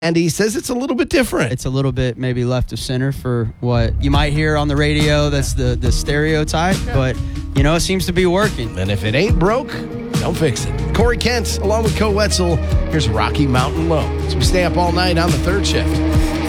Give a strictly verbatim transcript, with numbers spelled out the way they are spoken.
And he says it's a little bit different. It's a little bit maybe left of center for what you might hear on the radio. That's the, the stereotype. But, you know, it seems to be working. And if it ain't broke, don't fix it. Corey Kent, along with Co Wetzel, here's Rocky Mountain Low. So we stay up all night on the third shift.